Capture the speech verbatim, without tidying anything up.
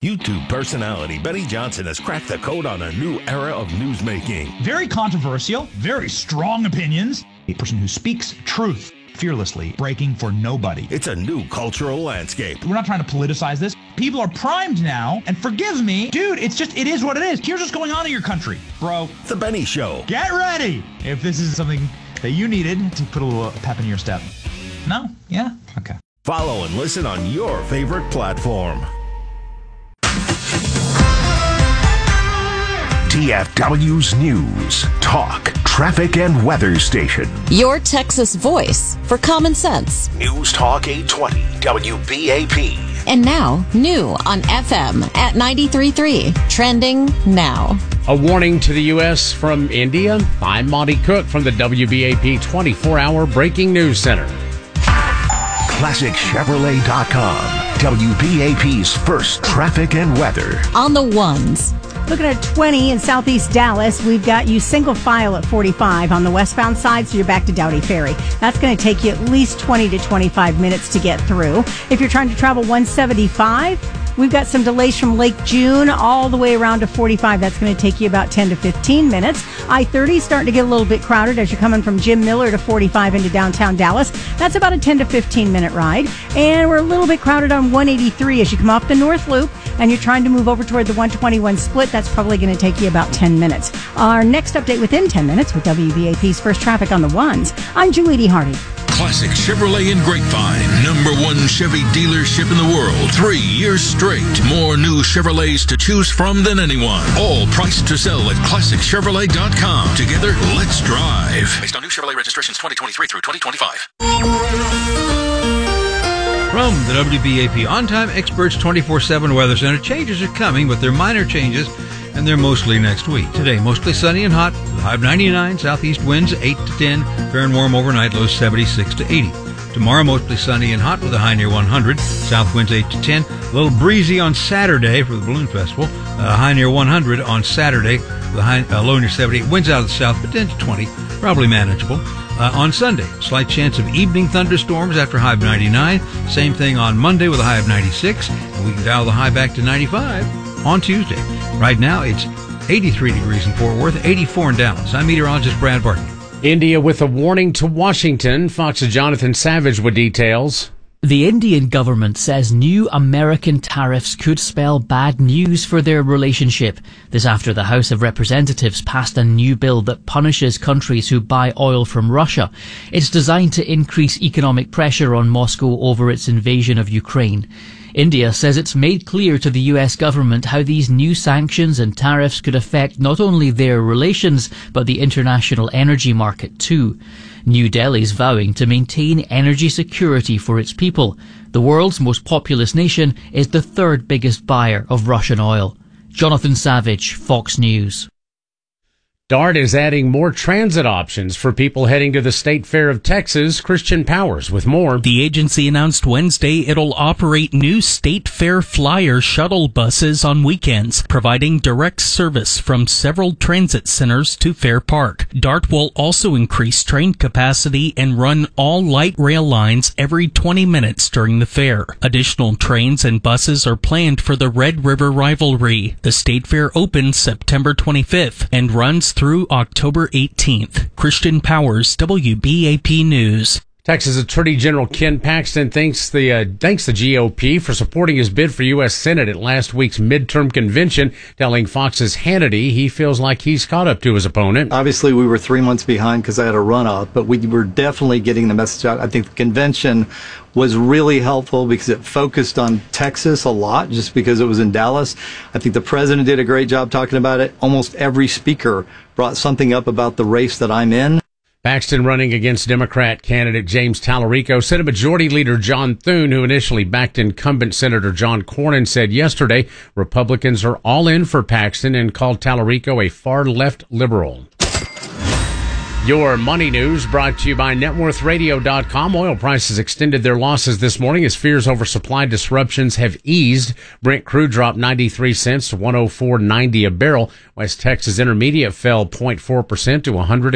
YouTube personality Benny Johnson has cracked the code on a new era of newsmaking. Very controversial, very strong opinions. A person who speaks truth fearlessly, breaking for nobody. It's a new cultural landscape. We're not trying to politicize this. People are primed now, and forgive me, dude, it's just, it is what it is. Here's what's going on in your country, bro. The Benny Show. Get ready if this is something that you needed to put a little pep in your step. No? Yeah? Okay. Follow and listen on your favorite platform. T F W's News, Talk, Traffic, and Weather Station. Your Texas voice for common sense. News Talk eight twenty W B A P. And now, new on F M at ninety-three point three. Trending now. A warning to the U S from India. I'm Monty Cook from the W B A P twenty-four hour Breaking News Center. Classic Chevrolet dot com. W B A P's first traffic and weather. On the ones. Looking at twenty in southeast Dallas, we've got you single file at forty-five on the westbound side, so you're back to Dowdy Ferry. That's going to take you at least twenty to twenty-five minutes to get through. If you're trying to travel one seventy-five, we've got some delays from Lake June all the way around to forty-five. That's going to take you about ten to fifteen minutes. I thirty starting to get a little bit crowded as you're coming from Jim Miller to forty-five into downtown Dallas. That's about a ten to fifteen minute ride. And we're a little bit crowded on one eighty-three as you come off the North Loop and you're trying to move over toward the one twenty-one split. That's probably going to take you about ten minutes. Our next update within ten minutes with W B A P's First Traffic on the Ones. I'm Julie Hardy. Classic Chevrolet in Grapevine, number one Chevy dealership in the world, three years straight. More new Chevrolets to choose from than anyone. All priced to sell at classic chevrolet dot com. Together, let's drive. Based on new Chevrolet registrations twenty twenty-three through twenty twenty-five. From the W B A P On-Time Experts twenty-four seven Weather Center, changes are coming, but they're minor changes, and they're mostly next week. Today, mostly sunny and hot, with a high of ninety-nine, southeast winds eight to ten, fair and warm overnight, lows seventy-six to eighty. Tomorrow, mostly sunny and hot with a high near one hundred, south winds eight to ten, a little breezy on Saturday for the Balloon Festival, a high near one hundred on Saturday with a high, uh, low near seventy-eight, winds out of the south, but ten to twenty, probably manageable. Uh, on Sunday, slight chance of evening thunderstorms after a high of ninety-nine. Same thing on Monday with a high of ninety-six. And we can dial the high back to ninety-five on Tuesday. Right now, it's eighty-three degrees in Fort Worth, eighty-four in Dallas. I'm meteorologist Brad Barton. India with a warning to Washington. Fox's Jonathan Savage with details. The Indian government says new American tariffs could spell bad news for their relationship. This after the House of Representatives passed a new bill that punishes countries who buy oil from Russia. It's designed to increase economic pressure on Moscow over its invasion of Ukraine. India says it's made clear to the U S government how these new sanctions and tariffs could affect not only their relations, but the international energy market too. New Delhi's vowing to maintain energy security for its people. The world's most populous nation is the third biggest buyer of Russian oil. Jonathan Savage, Fox News. DART is adding more transit options for people heading to the State Fair of Texas. Christian Powers with more. The agency announced Wednesday it'll operate new State Fair Flyer shuttle buses on weekends, providing direct service from several transit centers to Fair Park. DART will also increase train capacity and run all light rail lines every twenty minutes during the fair. Additional trains and buses are planned for the Red River Rivalry. The State Fair opens September twenty-fifth and runs through October eighteenth. Christian Powers, W B A P News. Texas Attorney General Ken Paxton thanks the uh, thanks the G O P for supporting his bid for U S Senate at last week's midterm convention, telling Fox's Hannity he feels like he's caught up to his opponent. Obviously, we were three months behind because I had a runoff, but we were definitely getting the message out. I think the convention was really helpful because it focused on Texas a lot just because it was in Dallas. I think the president did a great job talking about it. Almost every speaker brought something up about the race that I'm in. Paxton running against Democrat candidate James Tallarico. Senate Majority Leader John Thune, who initially backed incumbent Senator John Cornyn, said yesterday Republicans are all in for Paxton and called Tallarico a far-left liberal. Your money news brought to you by net worth radio dot com. Oil prices extended their losses this morning as fears over supply disruptions have eased. Brent crude dropped ninety-three cents to one oh four ninety a barrel. West Texas Intermediate fell zero point four percent to one hundred